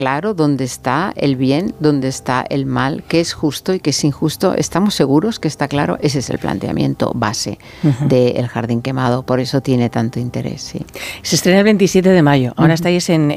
claro dónde está el bien, dónde está el mal, qué es justo y qué es injusto. ¿Estamos seguros que está claro? Ese es el planteamiento base del Jardín Quemado, por eso tiene tanto interés. Sí. Se estrena el 27 de mayo, ahora estáis en